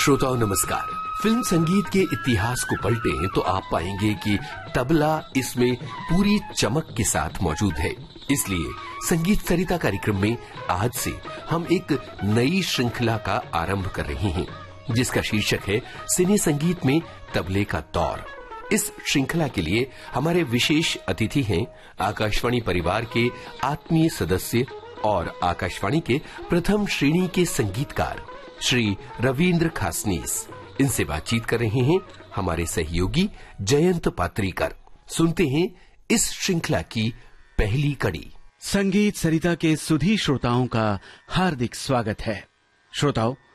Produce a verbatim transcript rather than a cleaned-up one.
श्रोताओं नमस्कार। फिल्म संगीत के इतिहास को पलटें तो आप पाएंगे कि तबला इसमें पूरी चमक के साथ मौजूद है। इसलिए संगीत सरिता कार्यक्रम में आज से हम एक नई श्रृंखला का आरंभ कर रहे हैं, जिसका शीर्षक है सिने संगीत में तबले का दौर। इस श्रृंखला के लिए हमारे विशेष अतिथि हैं आकाशवाणी परिवार के आत्मीय सदस्य और आकाशवाणी के प्रथम श्रेणी के संगीतकार श्री रविंद्र खासनीस। इनसे बातचीत कर रहे हैं हमारे सहयोगी जयंत पात्रीकर। सुनते हैं इस श्रृंखला की पहली कड़ी। संगीत सरिता के सुधी श्रोताओं का हार्दिक स्वागत है। श्रोताओं,